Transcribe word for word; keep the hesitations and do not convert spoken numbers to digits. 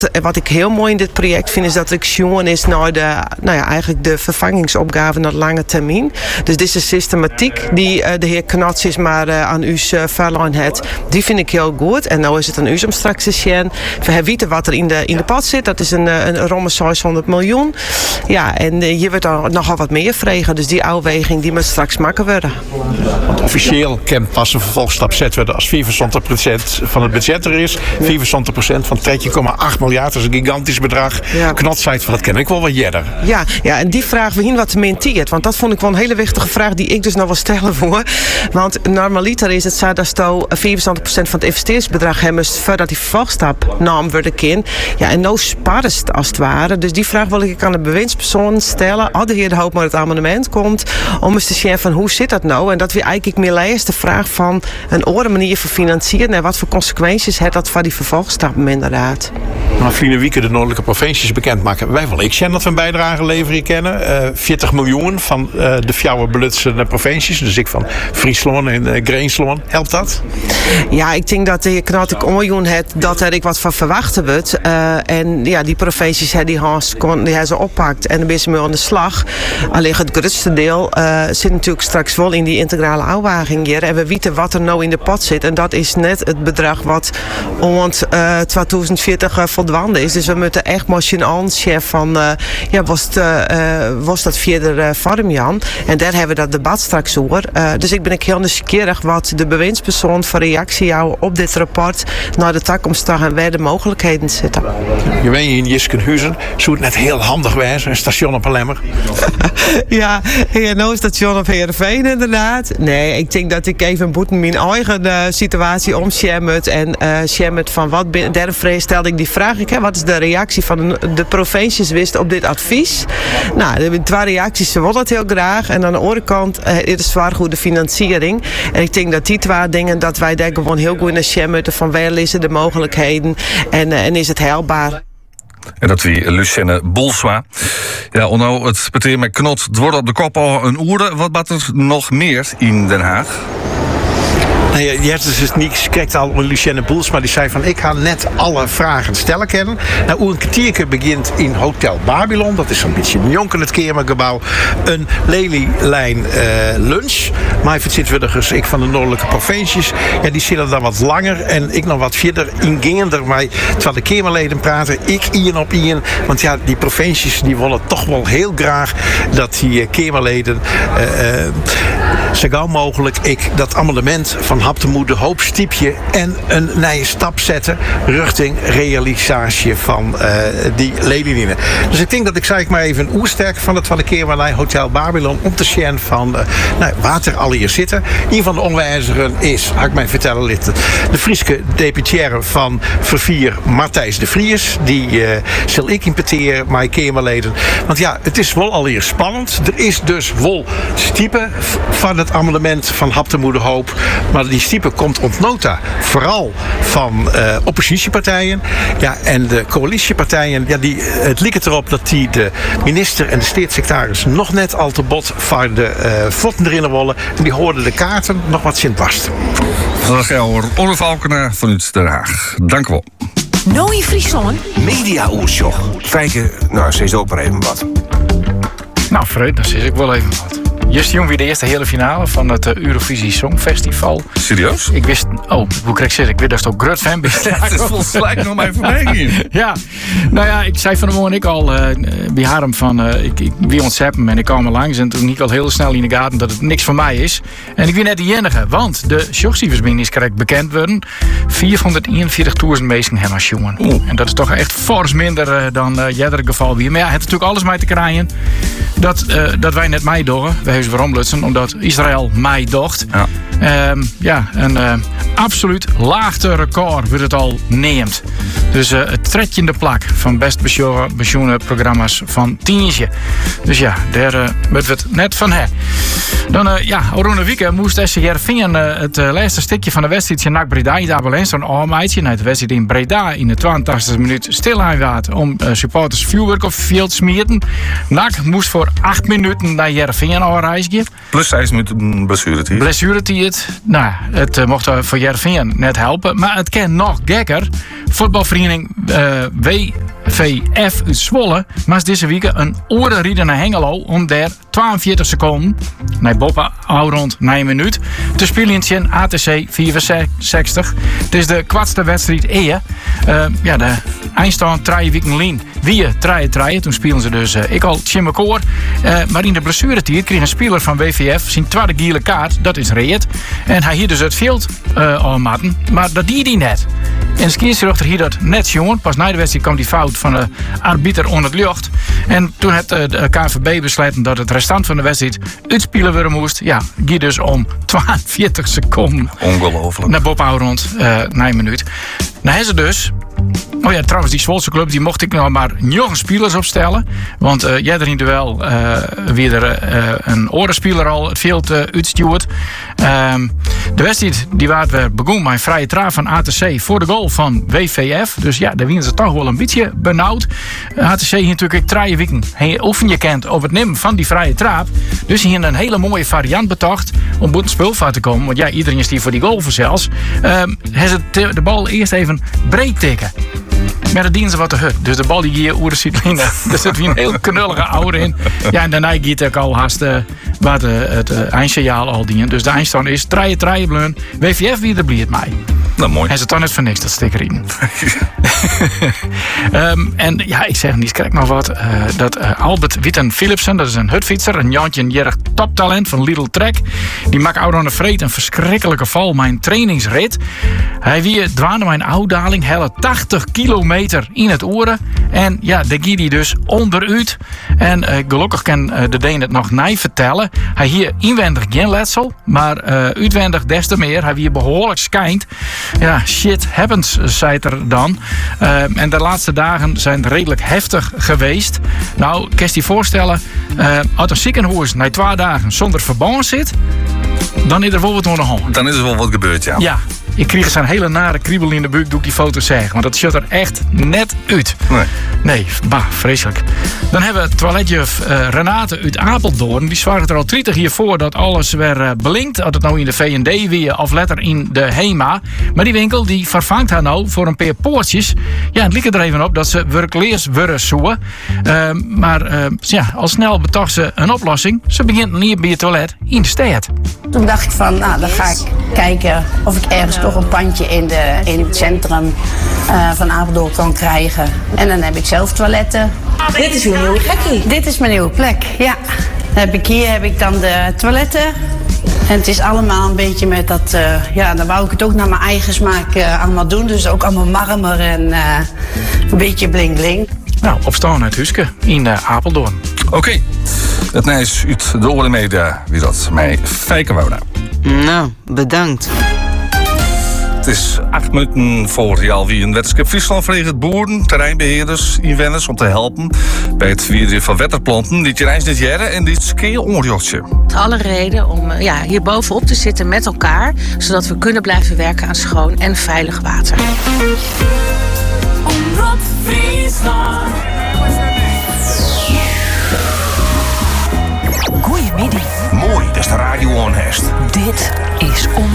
Wat ik heel mooi in dit project vind is dat ik jongen is naar de, nou ja, eigenlijk de vervangingsopgave naar lange termijn. Dus deze systematiek die uh, de heer Knots is maar uh, aan u uh, verloren heeft, die vind ik heel goed. En nou is het aan u om straks te zien. We weten wat er in de, in de pot zit. Dat is een, een romme zeshonderd miljoen. Ja, en uh, je wordt er nogal wat meer vregen. Dus die afweging die moet straks makken worden. Want officieel kan pas een vervolgstap zetten worden als vierentwintig procent van het budget er is. vierentwintig procent van dertien komma acht miljard. Dat is een gigantisch bedrag. Ja. Knots zei van dat ken ik wel wat jeder. Ja, ja, en die vraag we hier wat te menteert. Want dat vond ik wel een hele wichtige vraag die ik dus nog wil stellen voor. Want normaliter is het zo dat je vierentwintig procent van het investeringsbedrag hebben voordat die vervolgstap nam worden kind. Ja, en nou sparst als het ware. Dus die vraag wil ik aan de bewindspersoon stellen. Als de heer De Hoop maar het amendement komt. Om eens te zien van hoe zit dat nou? En dat we eigenlijk meer lezen de vraag van een andere manier van financieren. En wat voor consequenties heeft dat voor die vervolgstap inderdaad. Maar Fline Wieke de noordelijke provincies bekendmaken. Wij willen ik zien dat we een bijdrage leveren kennen. Uh, veertig miljoen van uh, de fjouwe belutsende provincies. Dus ik van Friesland en uh, Greensland. Helpt dat? Ja, ik denk dat de heer Knot miljoen heeft dat er ik wat van verwachten wordt. Uh, en ja, die provincies die Hans kon, die hij ze oppakt en een beetje mee aan de slag. Alleen het grootste deel uh, zit natuurlijk straks wel in die integrale afwaging hier. En we weten wat er nou in de pot zit. En dat is net het bedrag wat rond uh, tweeduizend veertig uh, voldwanden is. Dus we moeten echt machinaal chef van uh, ja, was, het, uh, was dat verder uh, vorm Jan. En daar hebben we dat debat straks over. Uh, dus ik ben ik heel nieuwsgierig wat de bewindspersoon voor reactie jou op dit rapport naar de toekomstdag en waar de mogelijkheden zitten. Je bent in Jiskenhuizen. Zou het net heel handig wezen, een station op een lemmer? Ja, hier nou station op Heerenveen inderdaad. Nee, ik denk dat ik even boeten mijn eigen uh, situatie omschermut en uh, schermut van wat binnen. Daarom stelde ik die vraag. Ik, hè, wat is de reactie van de, de provincies wist op dit advies? Nou, de twee reacties, ze willen het heel graag. En aan de andere kant uh, is het zwaar goede financiering. En ik denk dat die twee dingen, dat wij daar gewoon heel goed naar schermuten van waar liggen de mogelijkheden en, uh, en is het haalbaar. En dat wie Lucenne Bolsma. Ja, onno, het betekent met Knot. Het wordt op de kop al een oerde. Wat wat er nog meer in Den Haag? Nou ja, Jertens is niet kijkt al met Lucenne Boelsma. Die zei van ik ga net alle vragen stellen kennen. Nou, hoe een kwartiertje begint in Hotel Babylon. Dat is zo'n beetje een jonken het Keermergebouw. Een lelielijn uh, lunch. Maar zitten we dus ik van de noordelijke provincies. Ja, die zitten dan wat langer. En ik nog wat verder ingingender. Maar terwijl de Keermerleden praten. Ik ien op ien. Want ja, die provincies die willen toch wel heel graag dat die Keermerleden uh, uh, zo gauw mogelijk ik dat amendement van Haptemoed de Hoop stiepje en een nieuwe stap zetten richting realisatie van uh, die lelielijnen. Dus ik denk dat ik zeg maar even een oersterk van het van de keer naar Hotel Babylon om te zien van uh, nou, water al hier zitten. Een van de onwijzeren is, had ik mij vertellen, lid, de Frieske deputaire van Vervier Martijs de Vries. Die uh, zal ik importeren, maar Keermerleden. Want ja, het is wel al hier spannend. Er is dus wel stiepen van het amendement van Haptemoed de Hoop. Maar die stiepe komt ont nota vooral van uh, oppositiepartijen. Ja, en de coalitiepartijen, ja, die, het lijkt erop dat die de minister en de staatssecretaris nog net al te bot van de uh, voeten erin willen. En die hoorden de kaarten nog wat zin vast. Vandaag jou Orre Valkenaar vanuit Den Haag. Dank u wel. Nooie Friesland. Media-oersjoch. Fijke, nou, ze is ook maar even wat. Nou, Fred, dan zeg ik wel even wat. Just jong weer de eerste hele finale van het uh, Eurovisie Songfestival. Serieus? Ik wist, oh, hoe krijg ik zeggen? Ik weet dat je ook groot fan bent. Het is volstrekt nog maar voorbij hier. Ja, nou ja, ik zei van de morgen ik al uh, bij Harm van, uh, ik, ik wie ontzep hem en ik kwam er langs en toen ik al heel snel in de gaten dat het niks voor mij is. En ik ben net de enige, want de Sjogstieversbing is correct bekend worden. vierhonderdeenenveertigduizend mensen hebben als jongen. Oh. En dat is toch echt fors minder uh, dan uh, jeder geval weer. Maar ja, het heeft natuurlijk alles mee te krijgen dat, uh, dat wij net mij doen. We hebben waarom blutsen, omdat Israël mij docht. Ja, um, ja een uh, absoluut laagste record wordt het al neemt. Dus uh, het tredje in de plak van best bezonnen programma's van tienje. Dus ja, daar uh, wordt het net van hè. Dan uh, ja, Oranje Wieke moest S C Heerenveen uh, het uh, laatste stukje van de wedstrijd in N A C Breda in Dabelens zo'n oormeidje. Nou, de wedstrijd in Breda in de tweeëntachtigste minuut stil aanwaard om uh, supporters vuurwerk op het veld smieten. N A C moest voor acht minuten naar Heerenveen aanreizen. Plus zes minuten blessuretijd. Blessuretijd. het. Nou, het uh, mocht voor Heerenveen net helpen. Maar het kan nog gekker. Voetbalvereniging uh, W V F uit Zwolle maakt deze week een orenrieden naar Hengelo om daar tweeënveertig seconden, nee, Bob rond een minuut, te spelen in A T C vierenzestig. Het is de kwartste wedstrijd eer. Uh, ja, de eindstand drie weken lien. Wie drie drie. Toen spelen ze dus uh, ik al Tjim Koor. Uh, maar in de blessuretijd kreeg een speler van W V F zijn tweede gele kaart. Dat is Reet. En hij hier dus het veld uh, aanmatten. Maar dat deed hij net. En de skierschrichter hier dat net jongen. Pas na de wedstrijd kwam die fout van de arbiter onder het lucht. En toen het uh, de K N V B besloten dat het restant van de wedstrijd uitspelen worden moest. Ja, ging dus om tweeënveertig seconden. Ongelooflijk. Naar Bob rond uh, een minuut. Nou, hij ze dus. Oh ja, trouwens, die Zwolse club die mocht ik nou maar negen spelers opstellen. Want uh, jij er in duel uh, weer uh, een orenspeler al het veld uh, uitstuurt. Um, de wedstrijd die waard weer begon met een vrije trap van A T C voor de goal van W V F. Dus ja, daar winnen ze toch wel een beetje benauwd. A T C hier natuurlijk drie weken oefen je kent op het nemen van die vrije trap. Dus hier een hele mooie variant betocht om boet speelvaart te komen. Want ja, iedereen is hier voor die goal voor zelfs. Um, hij ze de bal eerst even breed tikken. Maar dat dienen ze wat te hut. Dus de bal die hier oer ziet liggen. Er zit weer een heel knullige oude in. Ja, en daarna gaat ook al haast uh, wat uh, het uh, eindsignaal al dienen. Dus de eindstand is drie drie blun. W V F wie er blieft mij. Nou, mooi. Hij is het dan net voor niks, dat sticker in. um, en ja, ik zeg niet, krijg nog wat. Uh, dat uh, Albert Witten Philipsen, dat is een hutfietser. Een jantje, een jerig toptalent van Lidl Trek. Die maakt ouder aan de vreet een verschrikkelijke val. Mijn trainingsrit. Hij wie dwaande mijn ouddaling hele tachtig kilometer in het oren. En ja, daar ging hij dus onderuit. En uh, gelukkig kan uh, de Deen het nog niet vertellen. Hij hier inwendig geen letsel. Maar uh, uitwendig des te meer. Hij wie behoorlijk schijnt. Ja, shit happens, zei het er dan. Uh, en de laatste dagen zijn redelijk heftig geweest. Nou, kan je je voorstellen, uh, als een ziekenhuis na twee dagen zonder verband zit, dan is er bijvoorbeeld nog een hand. Dan is er wel wat gebeurd, ja. Ja. Ik kreeg zo'n hele nare kriebel in de buik, doe ik die foto zeggen. Want dat shut er echt net uit. Nee. Nee, bah, vreselijk. Dan hebben we toiletjuf uh, Renate uit Apeldoorn. Die zorgt er al twintig hiervoor dat alles weer uh, blinkt. Of het nou in de V en D weer of letter in de HEMA. Maar die winkel die vervangt haar nou voor een paar poortjes. Ja, het lijkt er even op dat ze werkleers worden zoeken. Uh, maar uh, ja, al snel betocht ze een oplossing. Ze begint niet bij je toilet in de stad. Toen dacht ik van, nou, dan ga ik kijken of ik ergens toch een pandje in, de, in het centrum uh, van Apeldoorn kan krijgen. En dan heb ik zelf toiletten. Dit is uw nieuwe plekje. Dit is mijn nieuwe plek, ja. Dan heb ik hier heb ik dan de toiletten. En het is allemaal een beetje met dat, uh, ja, dan wou ik het ook naar mijn eigen smaak uh, allemaal doen. Dus ook allemaal marmer en uh, een beetje bling bling. Nou, opstaan uit Huske in uh, Apeldoorn. Oké, okay. Het nijs uit de oren media, wie dat mij Fijke wonen. Nou, bedankt. Het is acht minuten voor je alweer een wedstrijd Friesland verenigd boeren, terreinbeheerders, inwoners om te helpen bij het vieren van wetterplanten. Dit jaar dit jaar en dit keer onjochtje. Alle reden om ja, hier bovenop te zitten met elkaar, zodat we kunnen blijven werken aan schoon en veilig water. Omroep Friesland. Mooi, dat is de radio onhest. Dit